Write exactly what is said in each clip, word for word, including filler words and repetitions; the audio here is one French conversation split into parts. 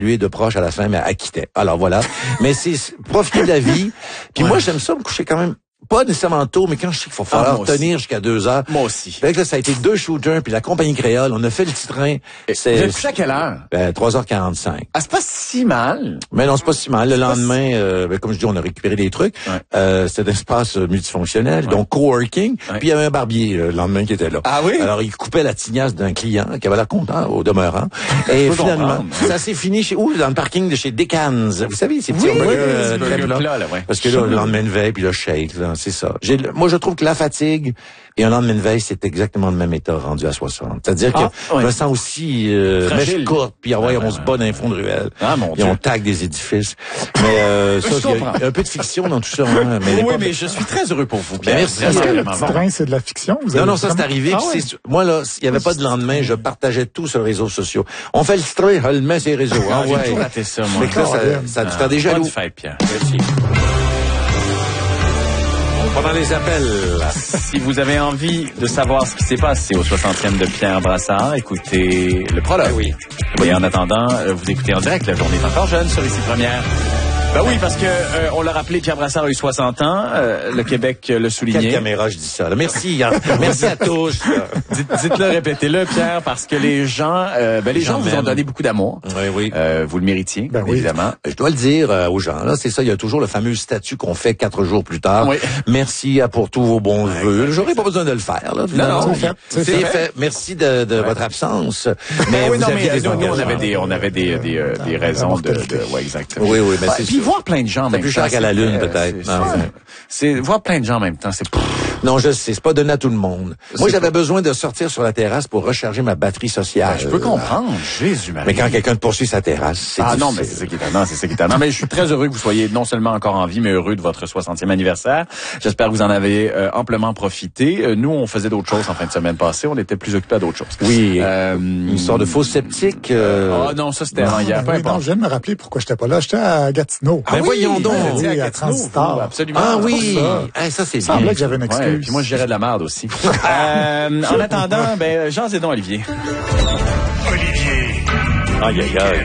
lui de proche à la fin, mais elle quittait. Alors voilà. Mais c'est profiter de la vie. Puis ouais. moi, j'aime ça me coucher quand même. Pas nécessairement tôt, mais quand je sais qu'il faut falloir ah, tenir jusqu'à deux heures. Moi aussi. Fait que là, ça a été deux shooters, puis la compagnie créole, on a fait le petit train. C'est, vous êtes couché à quelle heure? Ben, trois heures quarante-cinq. Ah, c'est pas si mal. Mais non, c'est pas si mal. Le c'est lendemain, si... euh, ben, comme je dis, on a récupéré des trucs. Ouais. Euh, c'était un espace multifonctionnel, ouais. donc coworking. Ouais. Puis il y avait un barbier euh, le lendemain qui était là. Ah oui? Alors, il coupait la tignasse d'un client qui avait l'air content au demeurant. Et finalement, ça s'est fini chez où? Dans le parking de chez Decans. Vous savez, ces petits oui, hamburgers oui, euh, très plats. Plat, là, ouais. Parce que là, le lendemain de veille, puis le shake, là, c'est ça. J'ai Moi, je trouve que la fatigue et un lendemain de veille, c'est exactement le même état rendu à soixante. C'est-à-dire ah, que ouais. je me sens aussi euh, mèche courte, puis ah ouais, ah, on ouais, se bat dans les fonds de ruelle. Ah, mon et Dieu. on tague des édifices. Mais euh, ça, il y, y a un peu de fiction dans tout ça. Hein, mais oui, mais je suis très heureux pour vous, Pierre. Merci. Est-ce que le petit train, c'est de la fiction? Vous non, non, ça, c'est arrivé. Ah, ouais. c'est, moi, là, il n'y avait pas de lendemain, je partageais tout sur les réseaux sociaux. On fait le train, je le mets sur les réseaux. Ah, ah, j'ai ouais. toujours raté ça, moi. Mais que là, ça, ça, ça, ça t'es jaloux. Bonne fête, Pierre. Merci. Pendant les appels. Si vous avez envie de savoir ce qui s'est passé au soixantième de Pierre Brassard, écoutez le prologue. Oui. Et en attendant, vous écoutez en direct La Journée est encore jeune sur Ici Première. Ben oui, parce que euh, on l'a rappelé, Pierre Brassard a eu soixante ans. Euh, le Québec euh, le soulignait. Quelle caméra je dis ça? Là. Merci, hein. Merci à tous. Dites, dites-le, répétez-le, Pierre, parce que les gens, euh, ben les, les gens, gens vous ont donné beaucoup d'amour. Oui, oui. Euh, vous le méritiez, ben évidemment. Oui. Je dois le dire euh, aux gens. Là, c'est ça. Il y a toujours le fameux statut qu'on fait quatre jours plus tard. Oui. Merci à pour tous vos bons ouais, vœux. J'aurais pas besoin de le faire. Là, non, non, c'est fait. C'est fait. fait. Merci de, de ouais. votre absence. Mais oui, vous non, aviez mais des nous, on avait des, on avait des, des, euh, des raisons de, de, ouais, exactement. Oui, oui, mais c'est puis voir plein de gens. C'est plus cher qu'à la Lune, peut-être. C'est voir plein de gens en même temps, c'est... Non, je sais, c'est pas donné à tout le monde. Moi, j'avais besoin de sortir sur la terrasse pour recharger ma batterie sociale. Je peux comprendre, Jésus-Marie. Mais quand quelqu'un te poursuit sa terrasse, c'est Ah difficile. non, mais c'est ça qui est étonnant, c'est ça qui est étonnant. Mais je suis très heureux que vous soyez non seulement encore en vie, mais heureux de votre soixantième anniversaire. J'espère que vous en avez euh, amplement profité. Euh, nous, on faisait d'autres choses en fin de semaine passée. On était plus occupés à d'autres choses. Oui, euh, une sorte de faux sceptique. Euh... Ah non, ça c'était avant hier. Oui, non, je viens de me rappeler pourquoi j'étais pas là. J'étais à Gatineau. Ah, ben oui, voyons donc. Oui, à Transistor. Absolument. Ah oui. Ça, hey, ça c'est bien. Il semblait que j'avais une excuse. Ouais, puis moi, je gérais de la merde aussi. euh, en attendant, ben, Jean Zédon Olivier. Olivier. Aïe, aïe, aïe.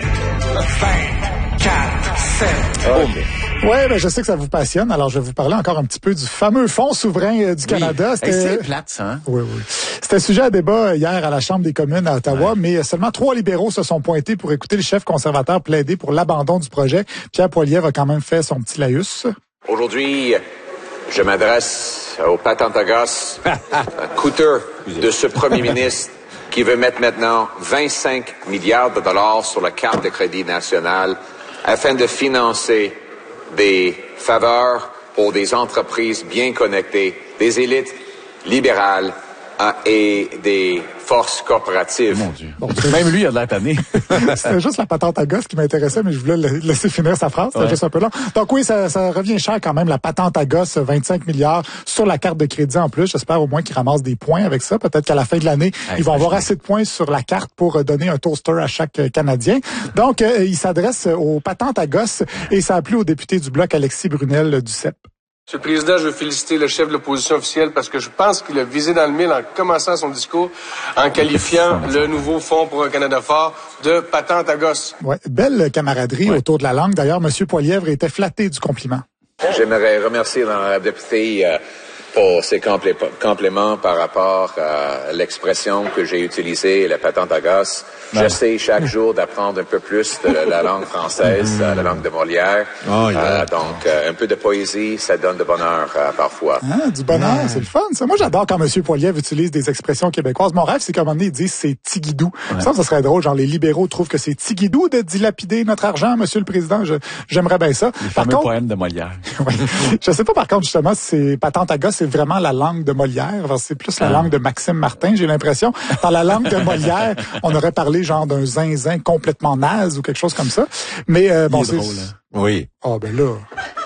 cinq, quatre, sept. Okay. Ouais, ben je sais que ça vous passionne. Alors je vais vous parler encore un petit peu du fameux Fonds souverain euh, du oui. Canada. C'était hey, c'est plate, ça. Hein? Oui, oui. C'était sujet à débat hier à la Chambre des communes à Ottawa, ouais. mais seulement trois libéraux se sont pointés pour écouter le chef conservateur plaider pour l'abandon du projet. Pierre Poilievre a quand même fait son petit laïus. Aujourd'hui, je m'adresse au patentagos coûteux de ce premier ministre qui veut mettre maintenant vingt-cinq milliards de dollars sur la carte de crédit nationale afin de financer des faveurs pour des entreprises bien connectées, des élites libérales euh, et des forces corporatives. Mon Dieu. Bon, même lui, il a de l'air tanné. C'était juste la patente à gosse qui m'intéressait, mais je voulais le laisser finir sa phrase. C'était ouais. juste un peu long. Donc oui, ça, ça revient cher quand même, la patente à gosse, vingt-cinq milliards sur la carte de crédit en plus. J'espère au moins qu'ils ramassent des points avec ça. Peut-être qu'à la fin de l'année, ouais, ils vont avoir assez de points sur la carte pour donner un toaster à chaque Canadien. Donc, euh, il s'adresse aux patentes à gosse et ça a plu au député du Bloc, Alexis Brunel du C E P. Monsieur le Président, je veux féliciter le chef de l'opposition officielle parce que je pense qu'il a visé dans le mille en commençant son discours en qualifiant le nouveau Fonds pour un Canada fort de patente à gosse. Ouais, belle camaraderie ouais. autour de la langue. D'ailleurs, Monsieur Poilievre était flatté du compliment. J'aimerais remercier la députée euh, pour ses complé- compléments par rapport à l'expression que j'ai utilisée, la patente à gosse. Ouais. J'essaie chaque jour d'apprendre un peu plus de la langue française, la langue de Molière. Oh, yeah. euh, donc, euh, un peu de poésie, ça donne de bonheur euh, parfois. Ah, du bonheur, ouais. c'est le fun, ça. Moi, j'adore quand M. Poilievre utilise des expressions québécoises. Mon rêve, c'est qu'à un moment donné, ils disent c'est tigidou. Ouais. Ça, ça serait drôle. Genre, les libéraux trouvent que c'est tigidou de dilapider notre argent, Monsieur le Président. Je, j'aimerais bien ça. Le par fameux contre, poème de Molière. ouais. Je sais pas, par contre, justement, si c'est patente à gosse, c'est vraiment la langue de Molière. C'est plus la ah. langue de Maxime Martin, j'ai l'impression. Dans la langue de Molière, on aurait parlé genre d'un zinzin complètement naze ou quelque chose comme ça. Mais euh, bon, c'est c'est... drôle, hein? Oui. Ah, ben là...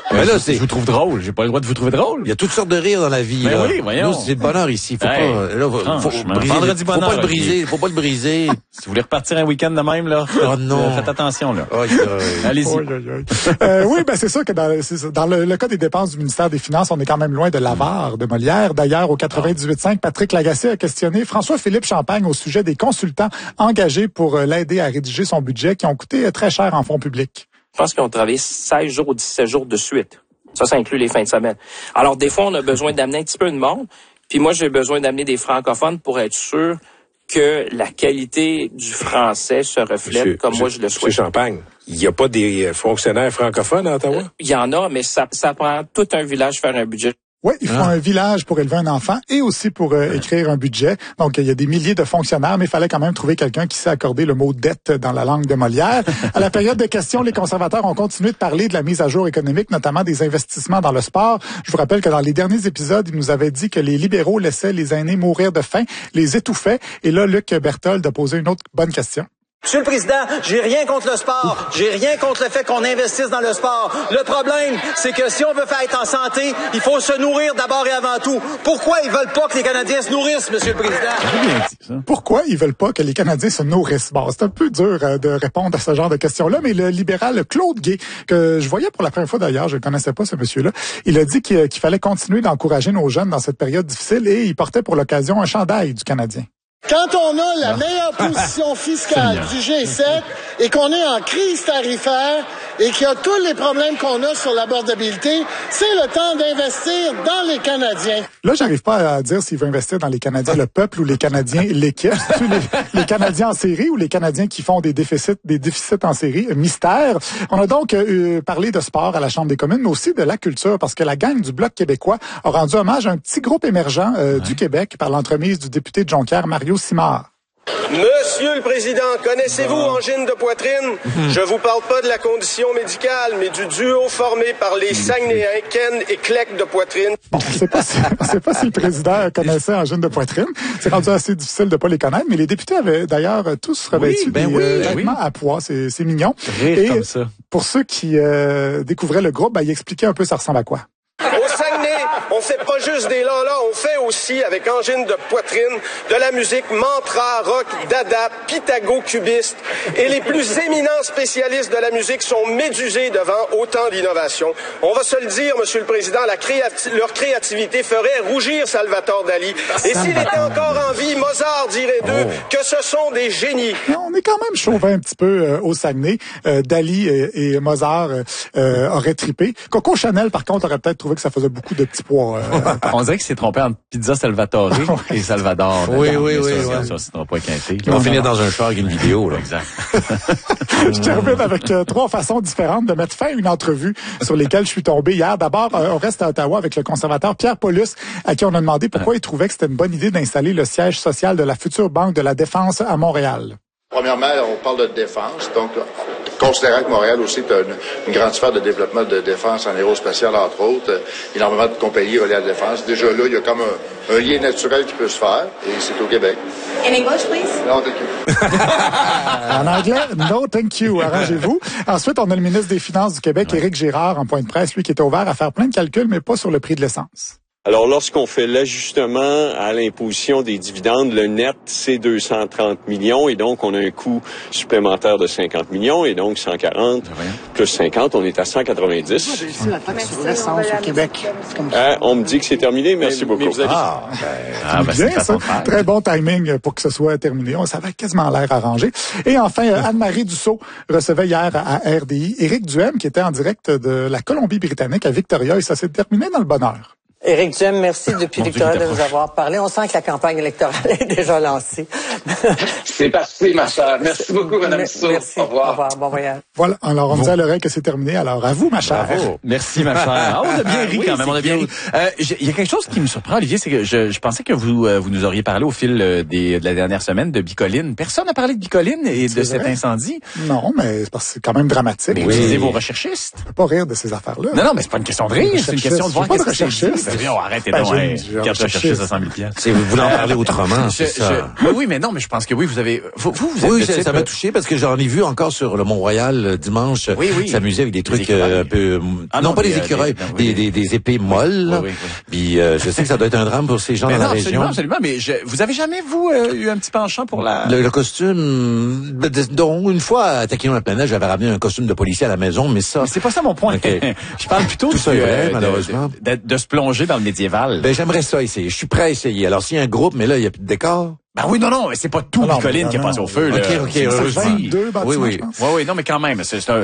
Mais là, c'est... Je vous trouve drôle. J'ai pas le droit de vous trouver drôle. Il y a toutes sortes de rires dans la vie. Mais là. oui, voyons. Nous, c'est le bonheur ici. Faut hey, pas, là, faut, faut, briser, vendredi bonheur, faut pas le briser. Faut pas le briser. Si vous voulez repartir un week-end de même, là. Oh non. Faites attention, là. Oh, allez-y. Oh, oh, oh. euh, oui, ben, c'est sûr que dans, c'est, dans le, le cas des dépenses du ministère des Finances, on est quand même loin de l'avare de Molière. D'ailleurs, au quatre-vingt-dix-huit virgule cinq, Patrick Lagacé a questionné François-Philippe Champagne au sujet des consultants engagés pour l'aider à rédiger son budget qui ont coûté très cher en fonds publics. Je pense qu'ils ont travaillé seize jours ou dix-sept jours de suite. Ça, ça inclut les fins de semaine. Alors, des fois, on a besoin d'amener un petit peu de monde. Puis moi, j'ai besoin d'amener des francophones pour être sûr que la qualité du français se reflète monsieur, comme moi je le souhaite. Monsieur Champagne, il n'y a pas des fonctionnaires francophones à Ottawa? Il y en a, mais ça, ça prend tout un village faire un budget. Oui, ils font ah. un village pour élever un enfant et aussi pour euh, écrire un budget. Donc, il y a des milliers de fonctionnaires, mais il fallait quand même trouver quelqu'un qui sait accorder le mot dette dans la langue de Molière. À la période de questions, les conservateurs ont continué de parler de la mise à jour économique, notamment des investissements dans le sport. Je vous rappelle que dans les derniers épisodes, ils nous avaient dit que les libéraux laissaient les aînés mourir de faim, les étouffaient. Et là, Luc Berthold a posé une autre bonne question. Monsieur le Président, j'ai rien contre le sport. J'ai rien contre le fait qu'on investisse dans le sport. Le problème, c'est que si on veut faire être en santé, il faut se nourrir d'abord et avant tout. Pourquoi ils veulent pas que les Canadiens se nourrissent, Monsieur le Président? Pourquoi ils veulent pas que les Canadiens se nourrissent? Bon, c'est un peu dur euh, de répondre à ce genre de questions-là, mais le libéral Claude Gay, que je voyais pour la première fois d'ailleurs, je ne connaissais pas ce monsieur-là, il a dit qu'il, qu'il fallait continuer d'encourager nos jeunes dans cette période difficile et il portait pour l'occasion un chandail du Canadien. Quand on a la meilleure position fiscale du G sept et qu'on est en crise tarifaire et qu'il y a tous les problèmes qu'on a sur l'abordabilité, c'est le temps d'investir dans les Canadiens. Là, j'arrive pas à dire s'il veut investir dans les Canadiens le peuple ou les Canadiens l'équipe. les, les Canadiens en série ou les Canadiens qui font des déficits, des déficits en série. Mystère. On a donc euh, parlé de sport à la Chambre des communes, mais aussi de la culture, parce que la gang du Bloc québécois a rendu hommage à un petit groupe émergent euh, ouais. du Québec par l'entremise du député de Jonquière, Mario Simard. Monsieur le Président, connaissez-vous angine de poitrine? Je vous parle pas de la condition médicale, mais du duo formé par les Saguenayens, Ken et Clec de poitrine. Bon, on sait pas si, on sait pas si le président connaissait angine de poitrine. C'est rendu assez difficile de pas les connaître, mais les députés avaient d'ailleurs tous revêtu oui, ben des oui, euh, vêtements oui. à pois. C'est, c'est mignon. Rire et comme ça. Pour ceux qui euh, découvraient le groupe, ben, il expliquait un peu ça ressemble à quoi. Au Saguenay, on fait pas juste des là-là, on fait aussi, avec angine de poitrine, de la musique mantra, rock, dada, pythago, cubiste. Et les plus éminents spécialistes de la musique sont médusés devant autant d'innovation. On va se le dire, Monsieur le Président, la créati- leur créativité ferait rougir Salvatore Dali. Et s'il était encore en vie, Mozart dirait d'eux oh. que ce sont des génies. On est quand même chauvin un petit peu euh, au Saguenay. Euh, Dali et, et Mozart euh, auraient trippé. Coco Chanel, par contre, aurait peut-être trouvé que ça faisait beaucoup de petits pois. Euh, on dirait qu'il s'est trompé entre Pizza Salvatore et Salvador. Oui, oui, oui. Ça, oui. ça, ça, ça pas quinté. Ils vont finir dans un char avec une vidéo, là. Exact. Je termine avec euh, trois façons différentes de mettre fin à une entrevue sur lesquelles je suis tombé hier. D'abord, euh, on reste à Ottawa avec le conservateur Pierre Paulus, à qui on a demandé pourquoi il trouvait que c'était une bonne idée d'installer le siège social de la future Banque de la Défense à Montréal. Premièrement, on parle de défense, donc considérant que Montréal aussi est une, une grande sphère de développement de défense en aérospatial, entre autres, euh, énormément de compagnies reliées à la défense. Déjà là, il y a comme un, un lien naturel qui peut se faire, et c'est au Québec. In English, please? No, thank you. En anglais, no, thank you. Arrangez-vous. Ensuite, on a le ministre des Finances du Québec, Éric Girard, en point de presse, lui qui était ouvert à faire plein de calculs, mais pas sur le prix de l'essence. Alors, lorsqu'on fait l'ajustement à l'imposition des dividendes, le net, c'est deux cent trente millions et donc on a un coût supplémentaire de cinquante millions et donc cent quarante plus cinquante, on est à cent quatre-vingt-dix. C'est la taxe sur l'essence au Québec. Hein, on me dit que c'est terminé, merci beaucoup. Mais ah, ben, ah, ben, bien, ça. Très bon timing pour que ce soit terminé. On savait quasiment l'air arrangé. Et enfin, Anne-Marie Dussault recevait hier à R D I Éric Duhem, qui était en direct de la Colombie-Britannique à Victoria, et ça s'est terminé dans le bonheur. Éric Duhem, merci depuis Victoria de nous avoir parlé. On sent que la campagne électorale est déjà lancée. C'est parti, ma chère. Merci beaucoup, Mme Dussault. Merci. Au revoir. Au revoir. Bon voyage. Voilà. Alors, on me dit à l'oreille que c'est terminé. Alors, à vous, ma chère. Bravo. Merci, ma chère. Ah, on a bien ri oui, quand même. On a bien ri. Euh, il y a quelque chose qui me surprend, Olivier, c'est que je, je pensais que vous, euh, vous nous auriez parlé au fil des, de la dernière semaine de Bicoline. Personne n'a parlé de Bicoline et c'est de vrai? Cet incendie. Non, mais c'est parce que c'est quand même dramatique. Mais oui. Utilisez vos recherchistes. Je peux pas rire de ces affaires-là. Non, non, mais c'est pas une question de rire. C'est une question de voir qu'est-ce que c'est. on arrêtez donc, hein, quatre chercher ça cent mille piastres. C'est, vous voulez en parler autrement, je, c'est ça. Je, oui, mais non, mais je pense que oui, vous avez, vous, vous, vous êtes Oui, le ça, type, ça m'a touché parce que j'en ai vu encore sur le Mont-Royal euh, dimanche. Oui, oui. S'amuser avec des trucs Des euh, un peu, ah, non, non, pas des, des écureuils, des, non, des, oui. des, des épées molles. Oui, oui, oui. Puis euh, je sais que ça doit être un drame pour ces gens mais dans non, la région. Absolument, absolument. Mais je, vous avez jamais vous euh, eu un petit penchant pour la le, le costume. Donc une fois à Taquillon la planète, j'avais ramené un costume de policier à la maison, mais ça. Mais c'est pas ça mon point. Okay. Je parle plutôt tout du, ça est vrai, euh, malheureusement. De, de, de se plonger dans le médiéval. Ben j'aimerais ça essayer. Je suis prêt à essayer. Alors s'il y a un groupe, mais là il y a plus de décor. Ben oui, non, non, mais c'est pas tout Nicoline qui a passé au feu. Ok, là. ok, heureusement. vingt-deux bâtiments, oui, oui. je pense. Oui, oui, non, mais quand même, c'est un